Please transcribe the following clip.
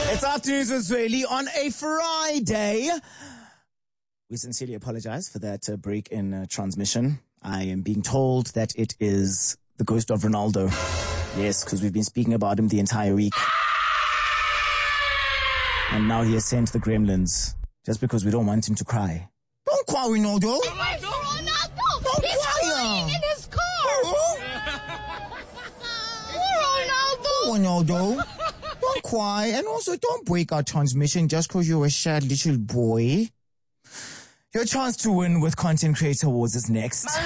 It's Afternoons with Zweli on a Friday. We sincerely apologize for that break in transmission. I am being told that it is the ghost of Ronaldo. Yes, because we've been speaking about him the entire week. And now he has sent the gremlins just because we don't want him to cry. Don't cry, Ronaldo. Ronaldo! Don't He's cry. crying in his car! Poor Ronaldo. Don't cry. And also don't break our transmission just because you're a sad little boy. Your chance to win with Content Creator Awards is next.